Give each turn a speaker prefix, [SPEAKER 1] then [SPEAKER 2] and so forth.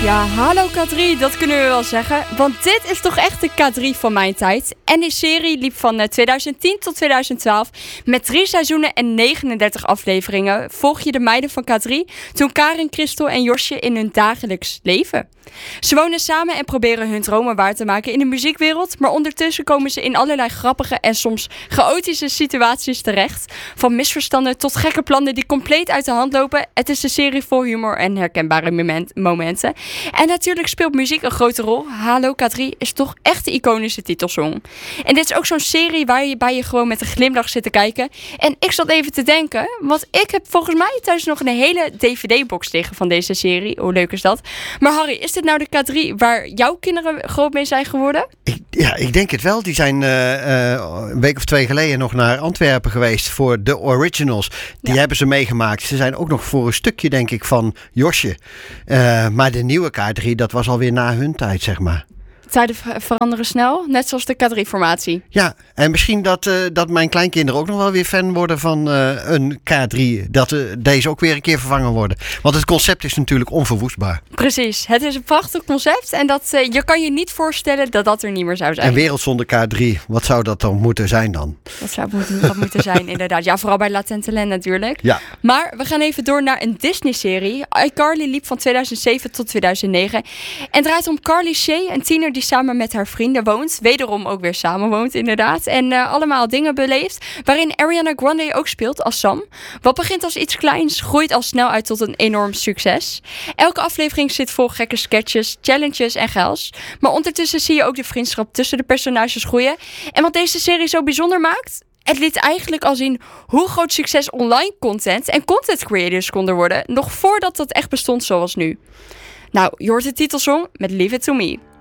[SPEAKER 1] Ja, hallo K3, dat kunnen we wel zeggen. Want dit is toch echt de K3 van mijn tijd. En die serie liep van 2010 tot 2012. Met 3 seizoenen en 39 afleveringen volg je de meiden van K3... toen Karin, Christel en Josje in hun dagelijks leven. Ze wonen samen en proberen hun dromen waar te maken in de muziekwereld. Maar ondertussen komen ze in allerlei grappige en soms chaotische situaties terecht. Van misverstanden tot gekke plannen die compleet uit de hand lopen. Het is een serie vol humor en herkenbare momenten. En natuurlijk speelt muziek een grote rol. Hallo K3 is toch echt de iconische titelsong. En dit is ook zo'n serie waarbij je gewoon met een glimlach zit te kijken. En ik zat even te denken, want ik heb volgens mij thuis nog een hele DVD-box liggen van deze serie. Hoe leuk is dat? Maar Harry, is dit nou de K3 waar jouw kinderen groot mee zijn geworden?
[SPEAKER 2] Ik denk het wel. Die zijn een week of 2 geleden nog naar Antwerpen geweest voor de originals. Die hebben ze meegemaakt. Ze zijn ook nog voor een stukje, denk ik, van Josje. Maar de nieuwe K3, dat was alweer na hun tijd, zeg maar.
[SPEAKER 1] Tijden veranderen snel, net zoals de K3-formatie.
[SPEAKER 2] Ja, en misschien dat mijn kleinkinderen ook nog wel weer fan worden van een K3. Dat deze ook weer een keer vervangen worden. Want het concept is natuurlijk onverwoestbaar.
[SPEAKER 1] Precies, het is een prachtig concept. En je kan je niet voorstellen dat dat er niet meer zou zijn.
[SPEAKER 2] En wereld zonder K3, wat zou dat dan moeten zijn dan?
[SPEAKER 1] Dat zou dat moeten zijn, inderdaad. Ja, vooral bij Latent Talent natuurlijk.
[SPEAKER 2] Ja.
[SPEAKER 1] Maar we gaan even door naar een Disney-serie. iCarly liep van 2007 tot 2009. En draait om Carly Shay, een tiener die samen met haar vrienden woont. Wederom ook weer samen woont, inderdaad. En allemaal dingen beleeft. Waarin Ariana Grande ook speelt als Sam. Wat begint als iets kleins, groeit al snel uit tot een enorm succes. Elke aflevering zit vol gekke sketches, challenges en geils. Maar ondertussen zie je ook de vriendschap tussen de personages groeien. En wat deze serie zo bijzonder maakt, het liet eigenlijk al zien hoe groot succes online content en content creators konden worden, nog voordat dat echt bestond zoals nu. Nou, je hoort de titelsong met Leave It To Me.